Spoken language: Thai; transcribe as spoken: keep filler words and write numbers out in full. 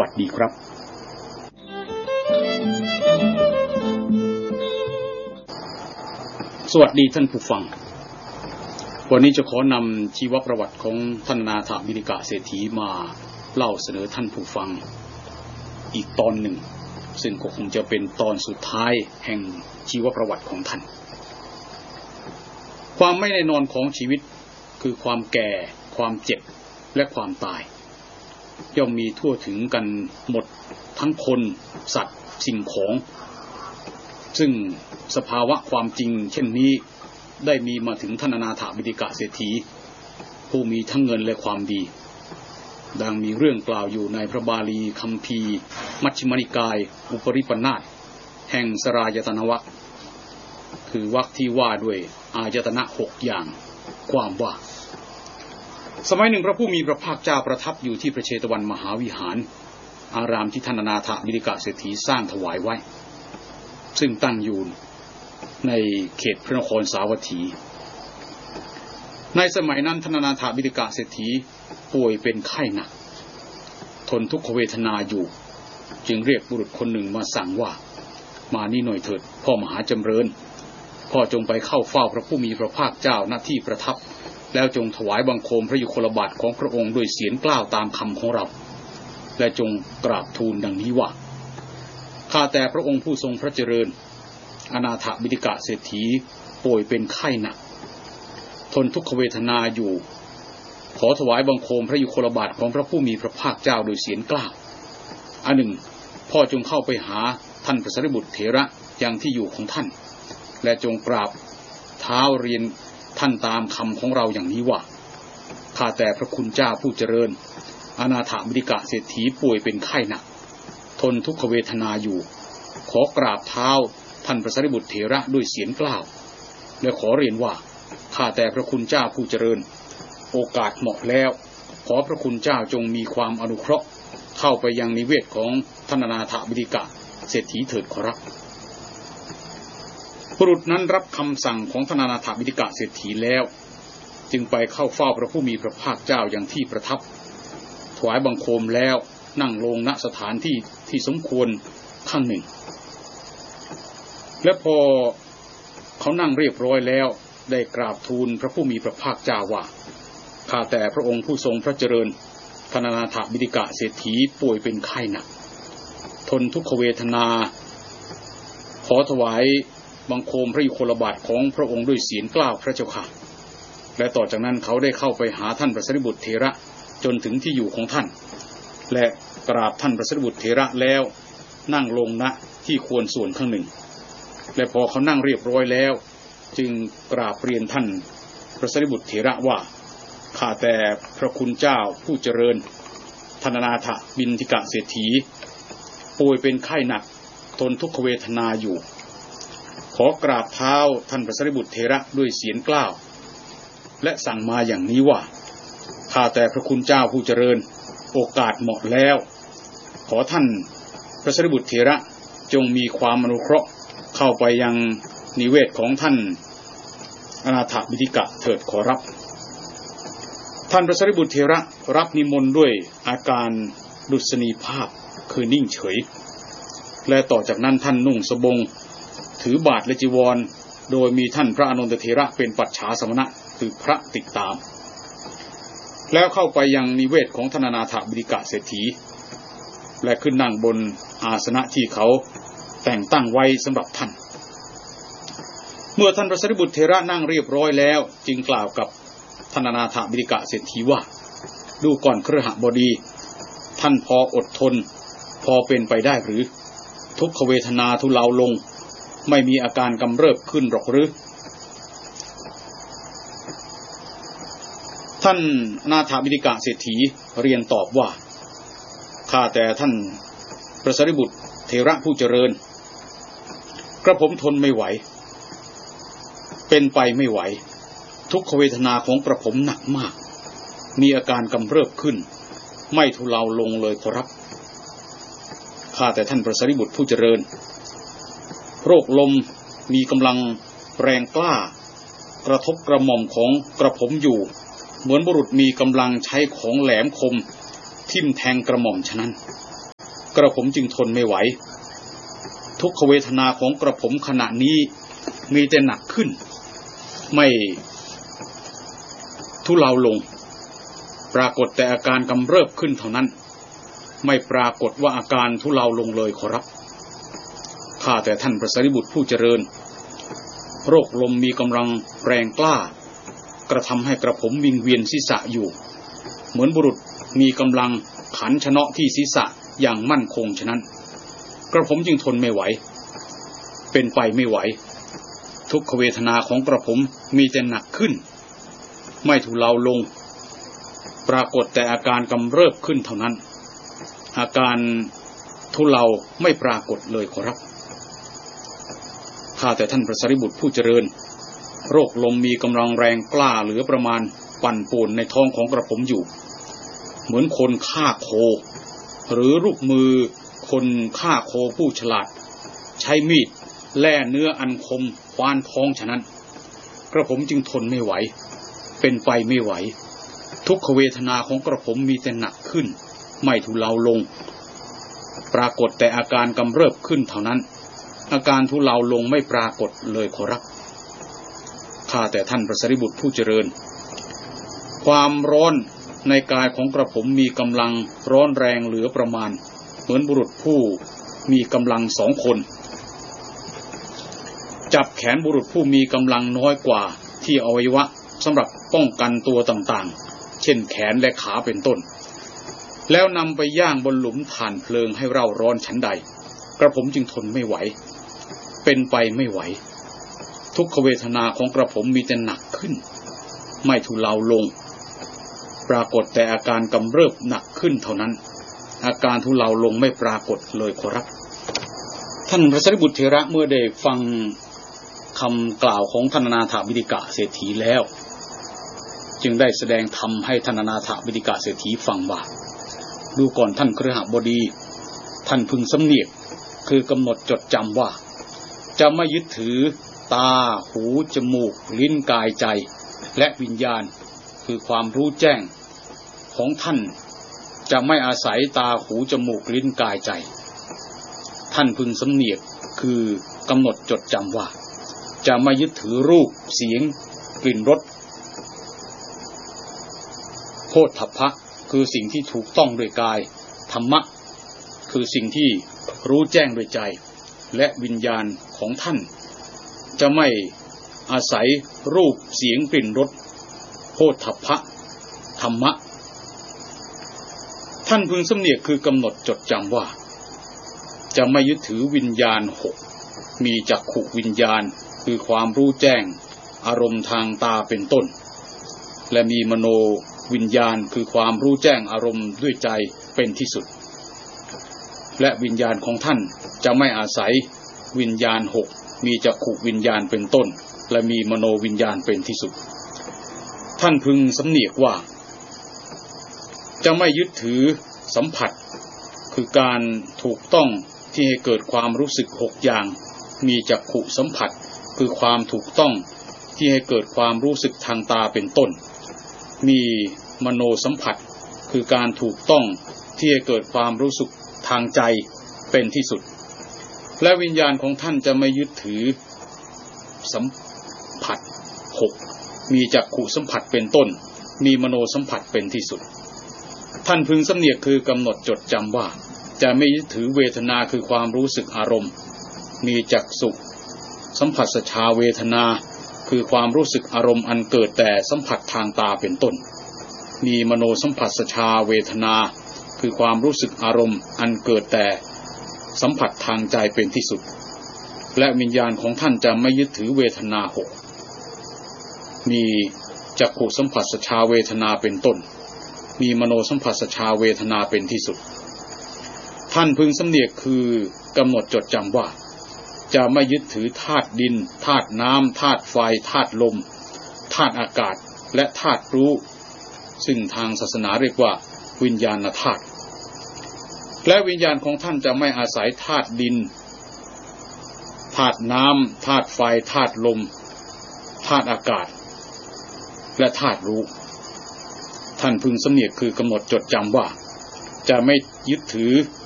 วัสดีครับสวัสดีท่านผู้ฟังวันนี้จะขอนำชีวประวัติของท่านนาถบิณฑิกะเศรษฐีมาเล่าเสนอท่านผู้ฟังอีกตอนหนึ่งซึ่งก็คงจะเป็นตอนสุดท้ายแห่งชีวประวัติของท่านความไม่แน่นอนของชีวิตคือความแก่ความเจ็บและความตายย่อมมีทั่วถึงกันหมดทั้งคนสัตว์สิ่งของซึ่งสภาวะความจริงเช่นนี้ได้มีมาถึงท่านนาถบิณฑิกะเศรษฐีผู้มีทั้งเงินและความดีดังมีเรื่องกล่าวอยู่ในพระบาลีคัมภีร์มัชฌิมนิกายอุปริปันธาสแห่งสรายตนวรรคคือวรรคที่ว่าด้วยอายตนะหกอย่างความว่าสมัยหนึ่งพระผู้มีพระภาคเจ้าประทับอยู่ที่พระเชตวันมหาวิหารอารามที่ท่านนาถบิณฑิกะเศรษฐีสร้างถวายไว้ซึ่งตั้งอยู่ในเขตพระนครสาวัตถีในสมัยนั้นท่านนาถบิณฑิกะเศรษฐีป่วยเป็นไข้หนักทนทุกขเวทนาอยู่จึงเรียกบุรุษคนหนึ่งมาสั่งว่ามานี่หน่อยเถิดพ่อมหาจำเริญพ่อจงไปเข้าเฝ้าพระผู้มีพระภาคเจ้าณที่ประทับแล้วจงถวายบังคมพระยุคลบาทของพระองค์ด้วยเสียงกล้าวตามคำของเราและจงกราบทูลดังนี้ว่าข้าแต่พระองค์ผู้ทรงพระเจริญอนาถบิณฑิกะเศรษฐีป่วยเป็นไข้หนักทนทุกขเวทนาอยู่ขอถวายบังคมพระยุคลบาทของพระผู้มีพระภาคเจ้าโดยเสียงกล้าวอันหนึ่งพ่อจงเข้าไปหาท่านพระสารีบุตรเถระยังที่อยู่ของท่านและจงกราบเท้าเรียนท่านตามคำของเราอย่างนี้ว่าข้าแต่พระคุณเจ้าผู้เจริญอนาถบิณฑิกะเศรษฐีป่วยเป็นไข้หนักทนทุกขเวทนาอยู่ขอกราบเท้าท่านพระสารีบุตรเถระด้วยเสียงกล้าวและขอเรียนว่าข้าแต่พระคุณเจ้าผู้เจริญโอกาสเหมาะแล้วขอพระคุณเจ้าจงมีความอนุเคราะห์เข้าไปยังนิเวศของท่านนาถบิณฑิกะเศรษฐีเถิดขอรับบุรุษนั้นรับคำสั่งของท่านนาถบิณฑิกะเศรษฐีแล้วจึงไปเข้าเฝ้าพระผู้มีพระภาคเจ้าอย่างที่ประทับถวายบังคมแล้วนั่งลงณสถานที่ที่สมควรข้างหนึ่งและพอเขานั่งเรียบร้อยแล้วได้กราบทูลพระผู้มีพระภาคเจ้าว่าข้าแต่พระองค์ผู้ทรงพระเจริญท่านนาถบิณฑิกะเศรษฐีป่วยเป็นไข้หนักทนทุกขเวทนาขอถวายบังคมพระยุคลบาทของพระองค์ด้วยเสียงกล้าวพระเจ้าค่ะและต่อจากนั้นเขาได้เข้าไปหาท่านพระสารีบุตรเถระจนถึงที่อยู่ของท่านและกราบท่านพระสารีบุตรเถระแล้วนั่งลงณที่ควรส่วนข้างหนึ่งและพอเขานั่งเรียบร้อยแล้วจึงกราบเรียนท่านพระสารีบุตรเถระว่าข้าแต่พระคุณเจ้าผู้เจริญท่านนาถบิณฑิกะเศรษฐีป่วยเป็นไข้หนักทนทุกขเวทนาอยู่ขอกราบเท้าท่านพระสารีบุตรเถระด้วยเสียงกล้าวและสั่งมาอย่างนี้ว่าข้าแต่พระคุณเจ้าผู้เจริญโอกาสเหมาะแล้วขอท่านพระสารีบุตรเถระจงมีความอนุเคราะห์เข้าไปยังนิเวศของท่านอนาถบิณฑิกะเถิดขอรับท่านพระสารีบุตรเถระรับนิมนต์ด้วยอาการดุษณีภาพคือนิ่งเฉยและต่อจากนั้นท่านนุ่งสบงถือบาทและจีวรโดยมีท่านพระอานนทเถระเป็นปัจฉาสมณะคือพระติดตามแล้วเข้าไปยังนิเวศของท่านนาถบิณฑิกะเศรษฐีและขึ้นนั่งบนอาสนะที่เขาแต่งตั้งไว้สำหรับท่านเมื่อท่านพระสารีบุตรเถระนั่งเรียบร้อยแล้วจึงกล่าวกับท่านนาถบิณฑิกะเศรษฐีว่าดูก่อนคฤหบดีท่านพออดทนพอเป็นไปได้หรือทุกขเวทนาทุเลาลงไม่มีอาการกำเริบขึ้นหรอกหรือท่านนาถบิณฑิกะเศรษฐีเรียนตอบว่าข้าแต่ท่านพระสารีบุตรเถระผู้เจริญกระผมทนไม่ไหวเป็นไปไม่ไหวทุกขเวทนาของกระผมหนักมากมีอาการกำเริบขึ้นไม่ทุเลาลงเลยขอรับข้าแต่ท่านพระสารีบุตรผู้เจริญโรคลมมีกำลังแรงกล้ากระทบกระหม่อมของกระผมอยู่เหมือนบุรุษมีกำลังใช้ของแหลมคมทิ่มแทงกระหม่อมฉะนั้นกระผมจึงทนไม่ไหวทุกขเวทนาของกระผมขณะนี้มีแต่หนักขึ้นไม่ทุเลาลงปรากฏแต่อาการกำเริบขึ้นเท่านั้นไม่ปรากฏว่าอาการทุเลาลงเลยขอรับข้าแต่ท่านพระสารีบุตรผู้เจริญโรคลมมีกำลังแรงกล้ากระทำให้กระผมวิงเวียนศีรษะอยู่เหมือนบุรุษมีกำลังขันชนะที่ศีรษะอย่างมั่นคงฉะนั้นกระผมจึงทนไม่ไหวเป็นไปไม่ไหวทุกขเวทนาของกระผมมีแต่หนักขึ้นไม่ทุเลาลงปรากฏแต่อาการกำเริบขึ้นเท่านั้นอาการทุเลาไม่ปรากฏเลยขอรับข้าแต่ท่านพระสารีบุตรผู้เจริญโรคลมมีกำลังแรงกล้าเหลือประมาณปั่นป่วนในท้องของกระผมอยู่เหมือนคนฆ่าโคหรือลูกมือคนฆ่าโคผู้ฉลาดใช้มีดแล่เนื้ออันคมคว้านท้องฉะนั้นกระผมจึงทนไม่ไหวเป็นไปไม่ไหวทุกขเวทนาของกระผมมีแต่หนักขึ้นไม่ทุเลาลงปรากฏแต่อาการกำเริบขึ้นเท่านั้นอาการทุเลาลงไม่ปรากฏเลยขอรับข้าแต่ท่านพระสารีบุตรผู้เจริญความร้อนในกายของกระผมมีกำลังร้อนแรงเหลือประมาณเหมือนบุรุษผู้มีกำลังสองคนจับแขนบุรุษผู้มีกำลังน้อยกว่าที่อวัยวะสำหรับป้องกันตัวต่างๆเช่นแขนและขาเป็นต้นแล้วนำไปย่างบนหลุมถ่านเพลิงให้เร่าร้อนฉันใดกระผมจึงทนไม่ไหวเป็นไปไม่ไหวทุกขเวทนาของกระผมมีแต่หนักขึ้นไม่ทุเลาลงปรากฏแต่อาการกำเริบหนักขึ้นเท่านั้นอาการทุเลาลงไม่ปรากฏเลยขอรับท่านพระสารีบุตรเถระเมื่อได้ฟังคำกล่าวของท่านอนาถบิณฑิกะเศรษฐีแล้วจึงได้แสดงธรรมให้ท่านอนาถบิณฑิกะเศรษฐีฟังว่าดูก่อนท่านคฤหบดีท่านพึงสำเนียกคือกำหนดจดจำว่าจะไม่ยึดถือตาหูจมูกลิ้นกายใจและวิญญาณคือความรู้แจ้งของท่านจะไม่อาศัยตาหูจมูกลิ้นกายใจท่านพึงสำเนียกคือกำหนดจดจำว่าจะไม่ยึดถือรูปเสียงกลิ่นรสโผฏฐัพพะคือสิ่งที่ถูกต้องด้วยกายธรรมะคือสิ่งที่รู้แจ้งด้วยใจและวิญญาณของท่านจะไม่อาศัยรูปเสียงกลิ่นรสโผฏฐัพพะธรรมะท่านพึงสำเนียกคือกำหนดจดจำว่าจะไม่ยึดถือวิญญาณหกมีจักขุวิญญาณคือความรู้แจ้งอารมณ์ทางตาเป็นต้นและมีมโนวิญญาณคือความรู้แจ้งอารมณ์ด้วยใจเป็นที่สุดและวิญญาณของท่านจะไม่อาศัยวิญญาณหกมีจักขุวิญญาณเป็นต้นและมีมโนวิญญาณเป็นที่สุดท่านพึงสำเนียกว่าจะไม่ยึดถือสัมผัสคือการถูกต้องที่ให้เกิดความรู้สึกหกอย่างมีจักขุสัมผัสคือความถูกต้องที่ให้เกิดความรู้สึกทางตาเป็นต้นมีมโนสัมผัสคือการถูกต้องที่ให้เกิดความรู้สึกทางใจเป็นที่สุดและวิญญาณของท่านจะไม่ยึดถือสัมผัสหกมีจักขุสัมผัสเป็นต้นมีมโนสัมผัสเป็นที่สุดท่านพึงสำเนียกคือกำหนดจดจำว่าจะไม่ยึดถือเวทนาคือความรู้สึกอารมณ์มีจักษุสัมผัสสชาเวทนาคือความรู้สึกอารมณ์อันเกิดแต่สัมผัสทางตาเป็นต้นมีมโนสัมผัสสชาเวทนาคือความรู้สึกอารมณ์อันเกิดแต่สัมผัสทางใจเป็นที่สุดและวิญญาณของท่านจะไม่ยึดถือเวทนาหกมีจักขุสัมผัสสชาเวทนาเป็นต้นมีมโนสัมผัสสชาเวทนาเป็นที่สุดท่านพึงสำเนียกคือกำหนดจดจำว่าจะไม่ยึดถือธาตุดินธาตุน้ำธาตุไฟธาตุลมธาตุอากาศและธาตุรู้ซึ่งทางศาสนาเรียกว่าวิญญาณธาตุและวิญญาณของท่านจะไม่อาศัยธาตุดินธาตุน้ำธาตุไฟธาตุลมธาตุอากาศและธาตุรู้ท่านพึงสำเนียกคือกำหนดจดจำว่าจะไม่ยึดถือ